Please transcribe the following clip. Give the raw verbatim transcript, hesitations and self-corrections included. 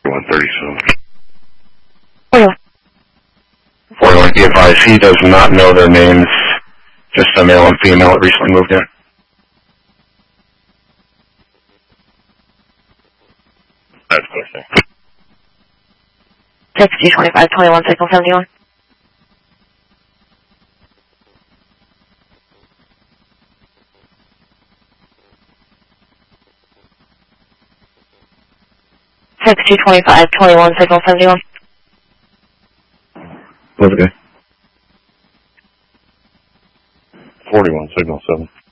one thirty-seven. forty-one. forty-one, be advised, he does not know their names. Just a male and female that recently moved in. That's pushing. six G twenty-five twenty-one, signal seventy-one. six G twenty-five twenty-one, signal seventy-one. Okay. forty-one, signal seven.